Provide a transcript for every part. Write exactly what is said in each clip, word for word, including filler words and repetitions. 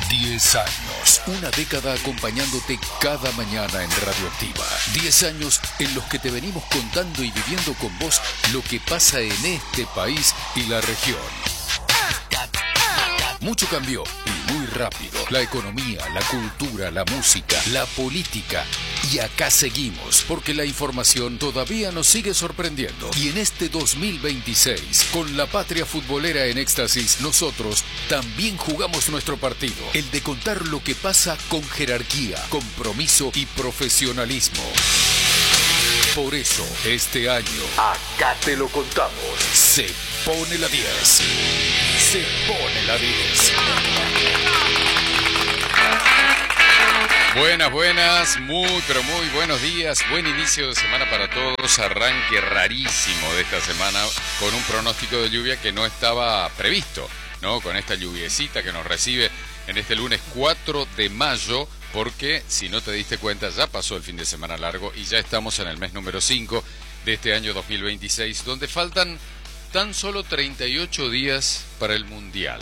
diez años, una década acompañándote cada mañana en Radioactiva. diez años en los que te venimos contando y viviendo con vos lo que pasa en este país y la región. Mucho cambió y muy rápido. La economía, la cultura, la música, la política. Y acá seguimos, porque la información todavía nos sigue sorprendiendo. Y en este dos mil veintiséis, con la patria futbolera en éxtasis, nosotros también jugamos nuestro partido. El de contar lo que pasa con jerarquía, compromiso y profesionalismo. Por eso, este año, acá te lo contamos. Se pone la diez. Se pone la diez. Buenas, buenas, muy, pero muy buenos días. Buen inicio de semana para todos. Arranque rarísimo de esta semana con un pronóstico de lluvia que no estaba previsto, ¿no? Con esta lluviecita que nos recibe en este lunes cuatro de mayo, porque si no te diste cuenta ya pasó el fin de semana largo y ya estamos en el mes número cinco de este año dos mil veintiséis, donde faltan tan solo treinta y ocho días para el Mundial.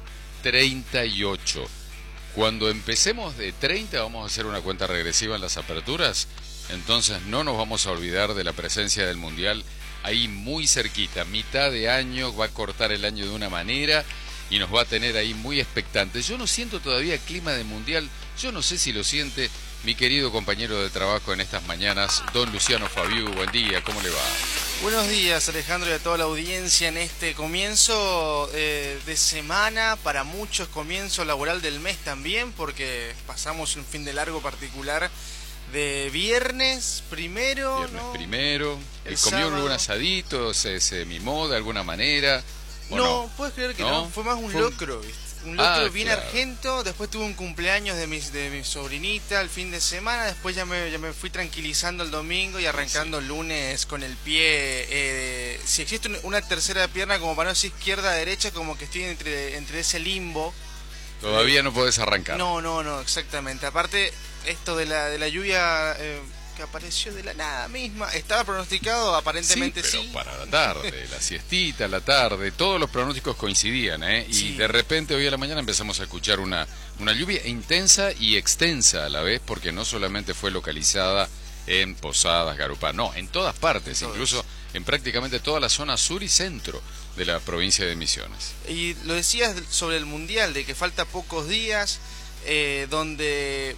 treinta y ocho. Cuando empecemos de treinta vamos a hacer una cuenta regresiva en las aperturas, entonces no nos vamos a olvidar de la presencia del Mundial ahí muy cerquita. Mitad de año, va a cortar el año de una manera y nos va a tener ahí muy expectantes. Yo no siento todavía clima de Mundial, yo no sé si lo siente mi querido compañero de trabajo en estas mañanas, don Luciano Fabiu. Buen día, ¿cómo le va? Buenos días, Alejandro, y a toda la audiencia en este comienzo eh, de semana, para muchos comienzo laboral del mes también, porque pasamos un fin de largo particular de viernes primero. Viernes ¿no? primero, el ¿comió sábado. algún asadito, se, se mimó de alguna manera? No, no, puedes creer que ¿no? no, fue más un Fue un- locro, ¿viste? Un locro Ah, bien claro. argento, después tuve un cumpleaños de, mis, de mi sobrinita el fin de semana, después ya me, ya me fui tranquilizando el domingo y arrancando el lunes con el pie, eh, si existe un- una tercera pierna como para no decir izquierda-derecha, como que estoy entre, entre ese limbo. Todavía no podés arrancar. No, no, no, exactamente. Aparte, esto de la, de la lluvia eh, que apareció de la nada misma, estaba pronosticado, aparentemente sí, sí. pero para la tarde, la siestita, la tarde, todos los pronósticos coincidían, ¿eh? Y Sí. de repente hoy a la mañana empezamos a escuchar una, una lluvia intensa y extensa a la vez, porque no solamente fue localizada en Posadas, Garupá, no, en todas partes, Todas. incluso en prácticamente toda la zona sur y centro de la provincia de Misiones. Y lo decías sobre el Mundial, de que falta pocos días, eh, donde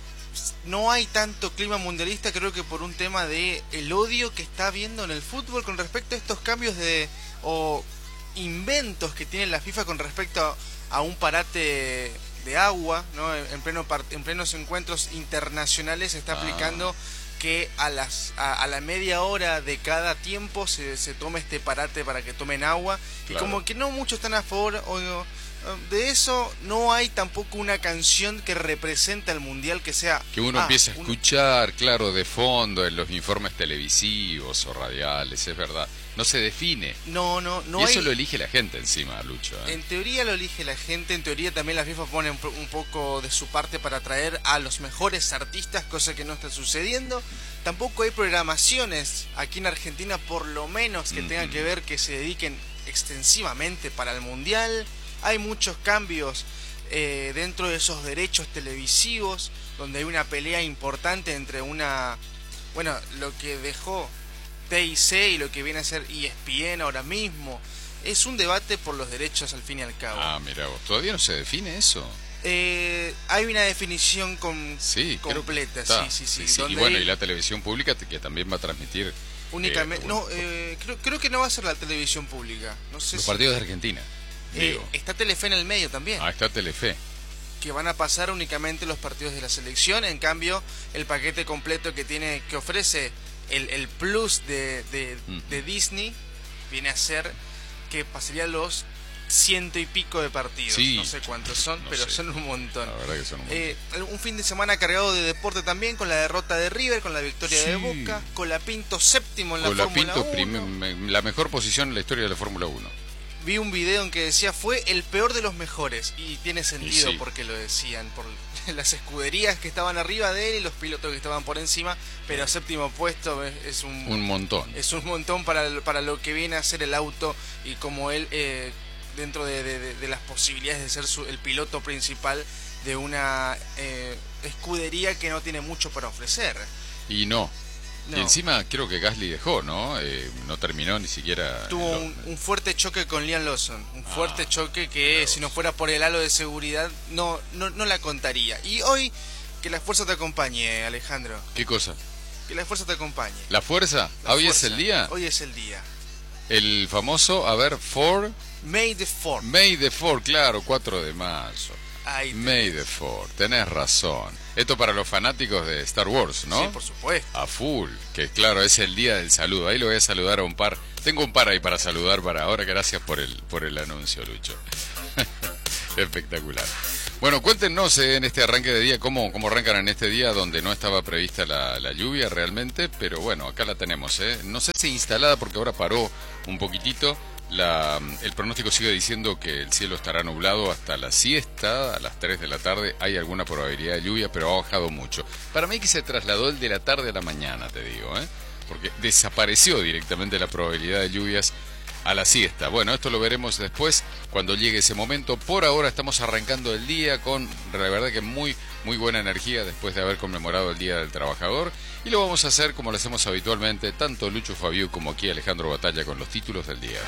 no hay tanto clima mundialista, creo que por un tema de el odio que está habiendo en el fútbol con respecto a estos cambios de o inventos que tiene la FIFA con respecto a, a un parate de agua, ¿no? En pleno par- en plenos encuentros internacionales se está Ah. aplicando que a las a, a la media hora de cada tiempo se, se tome este parate para que tomen agua. Claro. Y como que no muchos están a favor o, o, de eso, no hay tampoco una canción que representa el Mundial que sea... Que uno ah, empieza a un- escuchar, claro, de fondo en los informes televisivos o radiales, es verdad. No se define. No, no, no y eso hay... lo elige la gente encima, Lucho, ¿eh? En teoría lo elige la gente, en teoría también la FIFA pone un, po- un poco de su parte para atraer a los mejores artistas, cosa que no está sucediendo. Tampoco hay programaciones aquí en Argentina, por lo menos, que tengan Ujú. que ver que se dediquen extensivamente para el Mundial. Hay muchos cambios eh, dentro de esos derechos televisivos, donde hay una pelea importante entre una... Bueno, lo que dejó T I C y lo que viene a ser E S P N ahora mismo. Es un debate por los derechos al fin y al cabo. Ah, mira vos, ¿todavía no se define eso? Eh, hay una definición con, Sí, creo que completa, está. sí, sí, sí. Y donde bueno, hay y la televisión pública que también va a transmitir únicamente, eh, no, bueno, eh, creo, creo que no va a ser la televisión pública. No sé los si- partidos de Argentina. eh, Digo, está Telefe en el medio también, ah, está Telefe. que van a pasar únicamente los partidos de la selección. En cambio, el paquete completo que tiene, que ofrece el, el plus de, de, Ujú. de Disney viene a ser que pasaría los ciento y pico de partidos. Sí. No sé cuántos son, No pero sé. son un montón. La verdad que son un montón. Eh, un fin de semana cargado de deporte también, con la derrota de River, con la victoria Sí. de Boca, Colapinto séptimo en la Fórmula Colapinto, uno. prim- me- la mejor posición en la historia de la Fórmula uno. Vi un video en que decía fue el peor de los mejores, y tiene sentido Y sí. porque lo decían, por las escuderías que estaban arriba de él y los pilotos que estaban por encima, pero séptimo puesto es, es un, Un montón. es un montón para, el- para lo que viene a ser el auto, y como él, eh, dentro de, de- de- de las posibilidades de ser su- el piloto principal, de una eh, escudería que no tiene mucho para ofrecer. Y no. No. Y encima creo que Gasly dejó, ¿no? Eh, no terminó ni siquiera... Tuvo lo... un, un fuerte choque con Liam Lawson. Un Ah, fuerte choque que si no fuera por el halo de seguridad no, no, no la contaría. Y hoy, que la fuerza te acompañe, Alejandro. ¿Qué cosa? Que la fuerza te acompañe. ¿La fuerza? La ¿Hoy fuerza. es el día? Hoy es el día. El famoso, a ver, Ford... May the fourth. May the Fourth, claro, cuatro de mayo. Ahí May the Fourth, tenés razón. Esto para los fanáticos de Star Wars, ¿no? Sí, por supuesto. A full, que claro, es el día del saludo. Ahí lo voy a saludar a un par. Tengo un par ahí para saludar para ahora. Gracias por el, por el anuncio, Lucho. Espectacular. Bueno, cuéntenos eh, en este arranque de día cómo, cómo arrancan en este día donde no estaba prevista la, la lluvia realmente, pero bueno, acá la tenemos, ¿eh? No sé si instalada porque ahora paró un poquitito. La, el pronóstico sigue diciendo que el cielo estará nublado hasta la siesta, a las tres de la tarde. Hay alguna probabilidad de lluvia, pero ha bajado mucho. Para mí que se trasladó el de la tarde a la mañana, te digo, ¿eh? Porque desapareció directamente la probabilidad de lluvias a la siesta. Bueno, esto lo veremos después cuando llegue ese momento. Por ahora estamos arrancando el día con, la verdad que muy, muy buena energía después de haber conmemorado el Día del Trabajador. Y lo vamos a hacer como lo hacemos habitualmente, tanto Lucho Fabiú como aquí Alejandro Batalla con los títulos del día.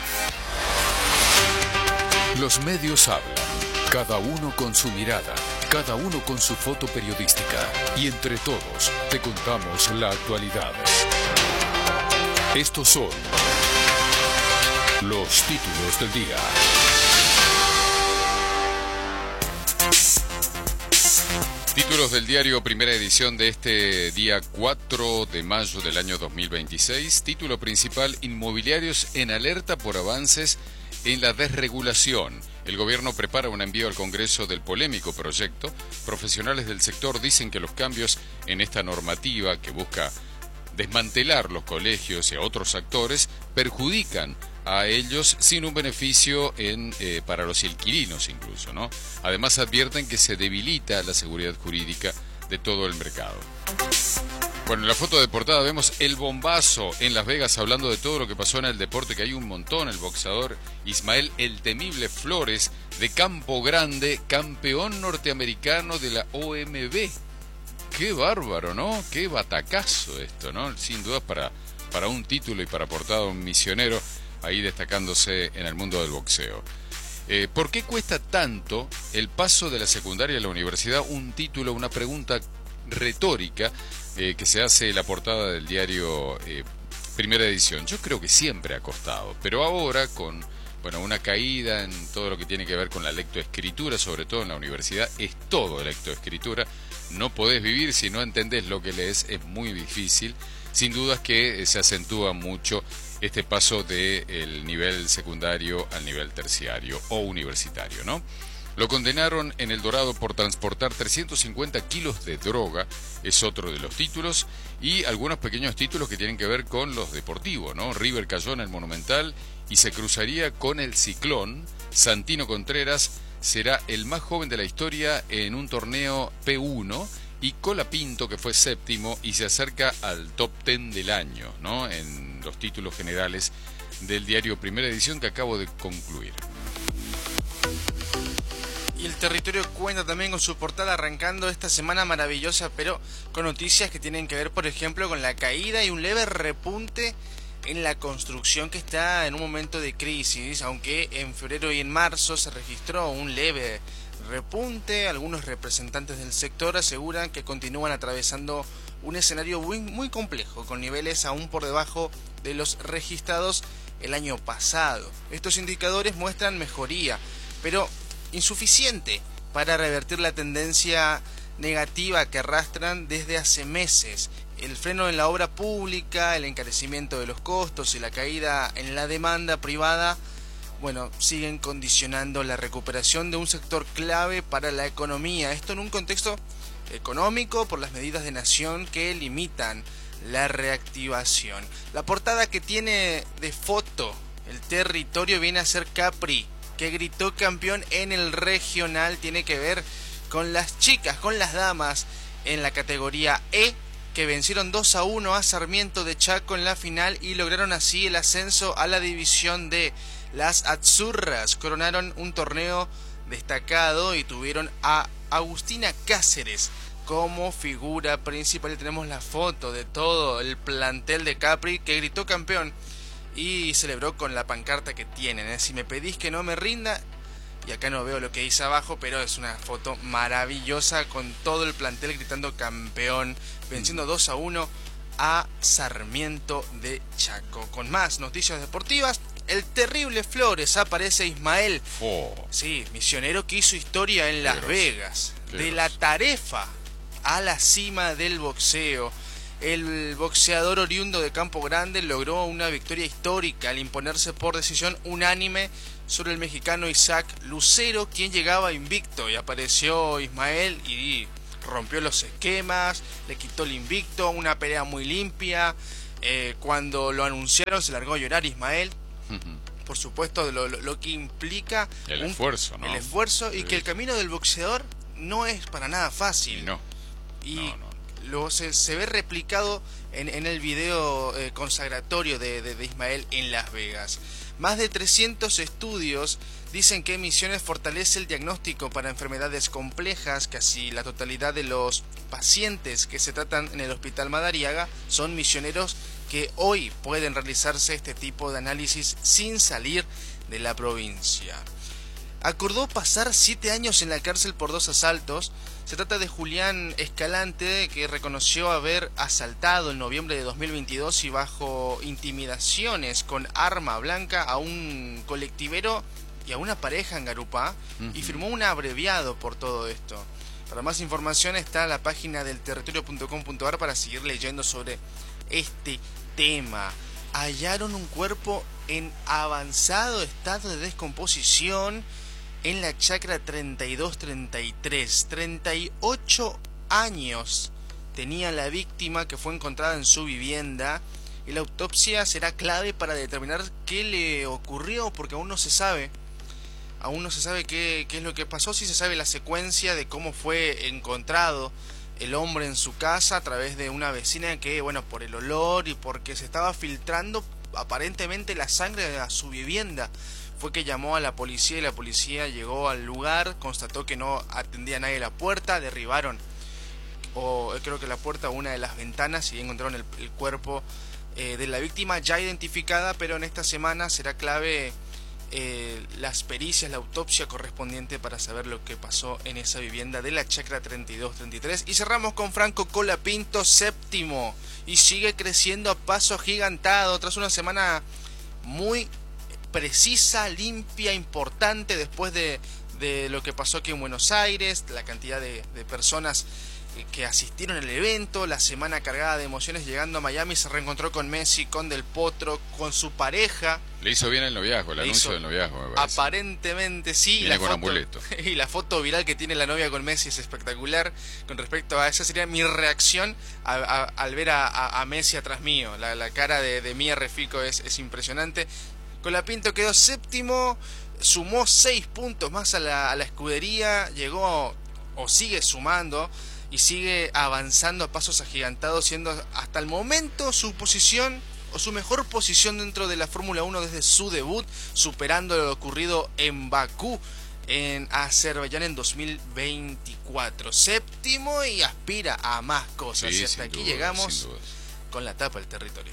Los medios hablan, cada uno con su mirada, cada uno con su foto periodística, y entre todos te contamos la actualidad. Estos son los títulos del día. Títulos del diario Primera Edición de este día cuatro de mayo del año dos mil veintiséis. Título principal: inmobiliarios en alerta por avances en la desregulación. El gobierno prepara un envío al Congreso del polémico proyecto. Profesionales del sector dicen que los cambios en esta normativa que busca desmantelar los colegios y a otros actores perjudican a ellos sin un beneficio en, eh, para los inquilinos incluso, ¿no? Además advierten que se debilita la seguridad jurídica de todo el mercado. Bueno, en la foto de portada vemos el bombazo en Las Vegas, hablando de todo lo que pasó en el deporte, que hay un montón. El boxeador Ismael El Temible Flores de Campo Grande, campeón norteamericano de la O M B. Qué bárbaro, ¿no? Qué batacazo esto, ¿no? Sin duda para, para un título y para portada un misionero ahí destacándose en el mundo del boxeo. Eh, ¿Por qué cuesta tanto el paso de la secundaria a la universidad? Un título, una pregunta retórica eh, que se hace en la portada del diario eh, Primera Edición. Yo creo que siempre ha costado, pero ahora con bueno, una caída en todo lo que tiene que ver con la lectoescritura, sobre todo en la universidad, es todo lectoescritura. No podés vivir si no entendés lo que lees, es muy difícil. Sin dudas que eh, se acentúa mucho este paso del nivel secundario al nivel terciario o universitario, ¿no? Lo condenaron en El Dorado por transportar trescientos cincuenta kilos de droga, es otro de los títulos, y algunos pequeños títulos que tienen que ver con los deportivos, ¿no? River cayó en el Monumental y se cruzaría con el Ciclón. Santino Contreras será el más joven de la historia en un torneo P uno, y Colapinto, que fue séptimo y se acerca al top diez del año, ¿no? En los títulos generales del diario Primera Edición que acabo de concluir. Y el Territorio cuenta también con su portada arrancando esta semana maravillosa, pero con noticias que tienen que ver, por ejemplo, con la caída y un leve repunte en la construcción, que está en un momento de crisis, aunque en febrero y en marzo se registró un leve repunte. Algunos representantes del sector aseguran que continúan atravesando un escenario muy, muy complejo, con niveles aún por debajo de los registrados el año pasado. Estos indicadores muestran mejoría, pero insuficiente para revertir la tendencia negativa que arrastran desde hace meses. El freno en la obra pública, el encarecimiento de los costos y la caída en la demanda privada, bueno, siguen condicionando la recuperación de un sector clave para la economía. Esto en un contexto económico por las medidas de nación que limitan la reactivación. La portada que tiene de foto el Territorio viene a ser Capri, que gritó campeón en el regional. Tiene que ver con las chicas, con las damas en la categoría E, que vencieron dos a uno a Sarmiento de Chaco en la final y lograron así el ascenso a la división D. Las Azzurras coronaron un torneo destacado y tuvieron a Agustina Cáceres como figura principal. Y tenemos la foto de todo el plantel de Capri que gritó campeón y celebró con la pancarta que tienen, ¿eh? Si me pedís que no me rinda, y acá no veo lo que dice abajo, pero es una foto maravillosa con todo el plantel gritando campeón, venciendo dos a uno a Sarmiento de Chaco. Con más noticias deportivas, el terrible Flores, aparece Ismael, oh. sí, misionero que hizo historia en Las Qué Vegas, Qué de grosso. la tarefa a la cima del boxeo. El boxeador oriundo de Campo Grande logró una victoria histórica al imponerse por decisión unánime sobre el mexicano Isaac Lucero, quien llegaba invicto, y apareció Ismael y rompió los esquemas, le quitó el invicto, una pelea muy limpia. Eh, cuando lo anunciaron se largó a llorar Ismael, por supuesto lo, lo, lo que implica el un, esfuerzo, ¿no? el esfuerzo sí. Y que el camino del boxeador no es para nada fácil. Y no, y no, no. Lo, se, se ve replicado en, en el video eh, consagratorio de, de, de Ismael en Las Vegas. Más de trescientos estudios dicen que Misiones fortalece el diagnóstico para enfermedades complejas. Casi la totalidad de los pacientes que se tratan en el Hospital Madariaga son misioneros que hoy pueden realizarse este tipo de análisis sin salir de la provincia. Acordó pasar siete años en la cárcel por dos asaltos. Se trata de Julián Escalante, que reconoció haber asaltado en noviembre de dos mil veintidós y bajo intimidaciones con arma blanca a un colectivero y a una pareja en Garupá, uh-huh. y firmó un abreviado por todo esto. Para más información está en la página del territorio punto com punto a r para seguir leyendo sobre este tema. Hallaron un cuerpo en avanzado estado de descomposición en la chacra treinta y dos treinta y tres. treinta y ocho años tenía la víctima, que fue encontrada en su vivienda, y la autopsia será clave para determinar qué le ocurrió, porque aún no se sabe. Aún no se sabe qué, qué es lo que pasó. Sí se sabe la secuencia de cómo fue encontrado el hombre en su casa a través de una vecina que, bueno, por el olor y porque se estaba filtrando aparentemente la sangre a su vivienda, fue que llamó a la policía y la policía llegó al lugar, constató que no atendía a nadie la puerta, derribaron, o creo que la puerta o una de las ventanas, y encontraron el, el cuerpo eh, de la víctima ya identificada. Pero en esta semana será clave eh, las pericias, la autopsia correspondiente para saber lo que pasó en esa vivienda de la chacra treinta y dos treinta y tres. Y cerramos con Franco Colapinto, séptimo, y sigue creciendo a paso agigantado tras una semana muy precisa, limpia, importante, después de, de lo que pasó aquí en Buenos Aires, la cantidad de, de personas que asistieron al evento, la semana cargada de emociones. Llegando a Miami se reencontró con Messi, con Del Potro, con su pareja. Le hizo bien el noviazgo, el Le anuncio hizo, del noviazgo, me parece. Aparentemente sí. Viene la con foto, amuleto. Y la foto viral que tiene la novia con Messi es espectacular. Con respecto a esa sería mi reacción a, a, al ver a, a, a Messi atrás mío. La, la cara de, de Mía Refico es, es impresionante. Colapinto quedó séptimo, sumó seis puntos más a la, a la escudería, llegó o sigue sumando y sigue avanzando a pasos agigantados, siendo hasta el momento su posición o su mejor posición dentro de la Fórmula uno desde su debut, superando lo ocurrido en Bakú, en Azerbaiyán en dos mil veinticuatro. Séptimo y aspira a más cosas. Sí, y hasta aquí duda, llegamos con la tapa del territorio.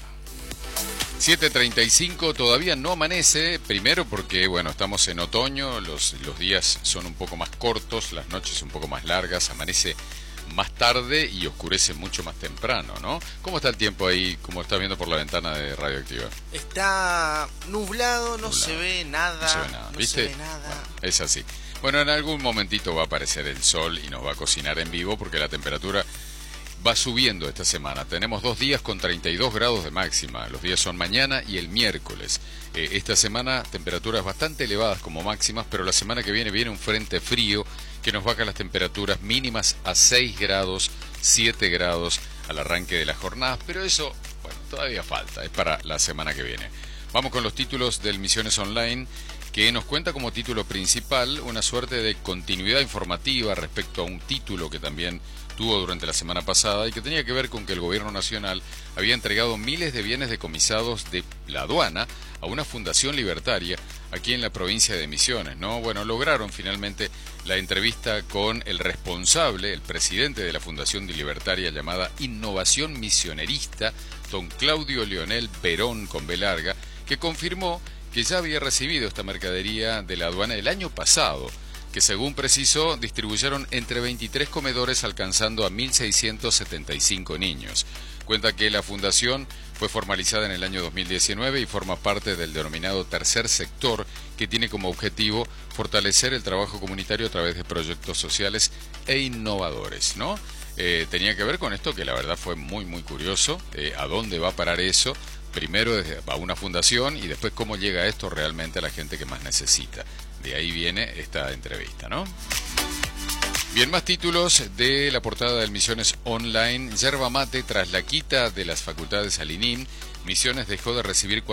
siete treinta y cinco, todavía no amanece, primero porque bueno, estamos en otoño, los, los días son un poco más cortos, las noches un poco más largas, amanece más tarde y oscurece mucho más temprano, ¿no? ¿Cómo está el tiempo ahí, como estás viendo por la ventana de Radioactiva? Está nublado, no, nublado. Se ve nada, no se ve nada, no ¿viste? Se ve nada. Bueno, es así. Bueno, en algún momentito va a aparecer el sol y nos va a cocinar en vivo porque la temperatura va subiendo esta semana. Tenemos dos días con treinta y dos grados de máxima. Los días son mañana y el miércoles. Eh, esta semana temperaturas bastante elevadas como máximas, pero la semana que viene viene un frente frío que nos baja las temperaturas mínimas a seis grados, siete grados al arranque de las jornadas, pero eso, bueno, todavía falta, es para la semana que viene. Vamos con los títulos del Misiones Online, que nos cuenta como título principal una suerte de continuidad informativa respecto a un título que también tuvo durante la semana pasada y que tenía que ver con que el gobierno nacional había entregado miles de bienes decomisados de la aduana a una fundación libertaria aquí en la provincia de Misiones, ¿no? Bueno, lograron finalmente la entrevista con el responsable, el presidente de la Fundación de Libertaria llamada Innovación Misionerista, don Claudio Leonel Perón con B larga, que confirmó que ya había recibido esta mercadería de la aduana el año pasado, que según precisó distribuyeron entre veintitrés comedores alcanzando a mil seiscientos setenta y cinco niños. Cuenta que la fundación fue formalizada en el año dos mil diecinueve y forma parte del denominado tercer sector, que tiene como objetivo fortalecer el trabajo comunitario a través de proyectos sociales e innovadores, ¿no? Eh, tenía que ver con esto que la verdad fue muy muy curioso, eh, a dónde va a parar eso, primero a una fundación y después cómo llega esto realmente a la gente que más necesita. De ahí viene esta entrevista, ¿no? Bien, más títulos de la portada del Misiones Online. Yerba mate tras la quita de las facultades al I N I M. Misiones dejó de recibir